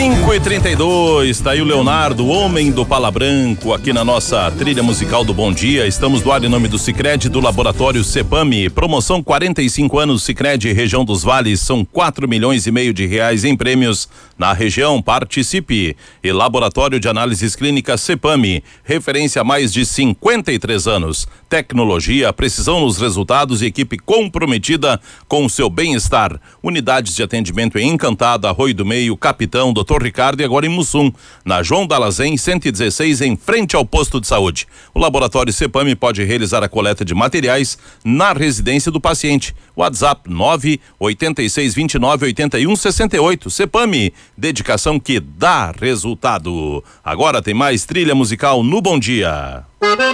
5h32, tá aí o Leonardo, o homem do Pala Branco, aqui na nossa trilha musical do Bom Dia. Estamos do ar em nome do Sicredi, do Laboratório Cepame. Promoção 45 anos Sicredi, região dos Vales, são 4,5 milhões de reais em prêmios na região. Participe. E Laboratório de Análises Clínicas Cepame, referência há mais de 53 anos. Tecnologia, precisão nos resultados e equipe comprometida com o seu bem-estar. Unidades de atendimento em Encantada, Arroio do Meio, Capitão, Dr. Ricardo e agora em Mussum, na João Dalazen 116, em frente ao posto de saúde. O Laboratório Cepame pode realizar a coleta de materiais na residência do paciente. WhatsApp 986298168. Cepame, dedicação que dá resultado. Agora tem mais trilha musical no Bom Dia.